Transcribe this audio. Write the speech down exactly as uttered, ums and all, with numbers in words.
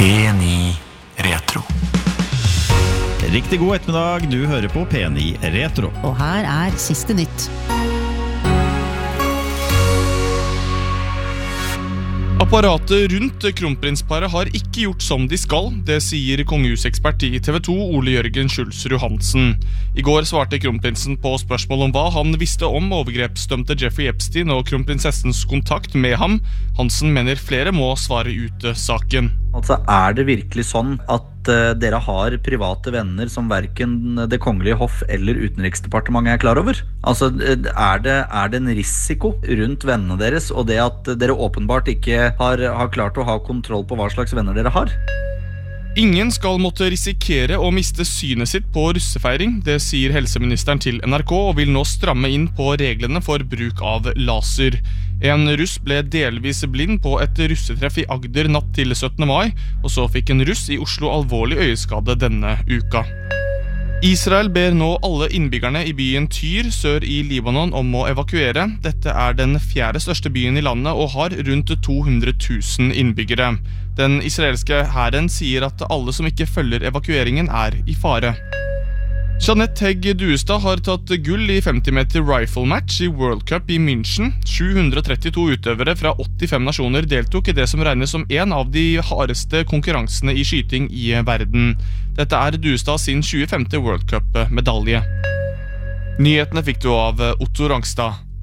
P ni Retro. Riktig god ettermiddag, du hører på P ni Retro. Og her er siste nytt. Apparatet rundt kronprinsparet har ikke gjort som de skal, det sier kongehusekspert i T V to Ole Jørgen Schulzrud Hansen. I går svarte kronprinsen på spørsmål om hva han visste om overgrepsdømte Jeffrey Epstein og kronprinsessens kontakt med ham. Hansen mener flere må svare ut saken. Altså, er det virkelig sånn at uh, dere har private venner som hverken det kongelige hoff eller utenriksdepartementet er klar over? Altså, er det, er det en risiko rundt vennene deres, og det at dere åpenbart ikke har, har klart å ha kontroll på hva slags venner dere har? Ingen skal måtte risikere å miste synet sitt på russefeiring, det sier helseministeren til N R K og vil nå stramme inn på reglene for bruk av laser. En russ ble delvis blind på et russetreff i Agder natt til syttende mai, og så fikk en russ i Oslo alvorlig øyeskade denne uka. Israel ber nå alle innbyggerne i byen Tyr sør i Libanon om å evakuere. Dette er den fjerde største byen i landet og har rundt to hundre tusen innbyggere. Den israelske hæren sier at alle som ikke følger evakueringen er i fare. Jeanette Hegg Duestad har tatt gull i femti meter rifle match i World Cup i München. sju hundre og trettito utøvere fra åttifem nasjoner deltok i det som regnes som en av de hardeste konkurransene i skyting i verden. Dette er Duestad sin tjuefemte World Cup-medalje. Nyhetene fikk du av Otto Rangstad.